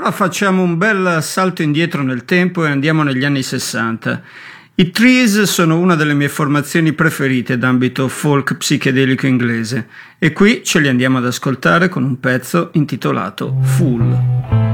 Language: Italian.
Ora facciamo un bel salto indietro nel tempo e andiamo negli anni 60. I Trees sono una delle mie formazioni preferite d'ambito folk psichedelico inglese e qui ce li andiamo ad ascoltare con un pezzo intitolato Fool.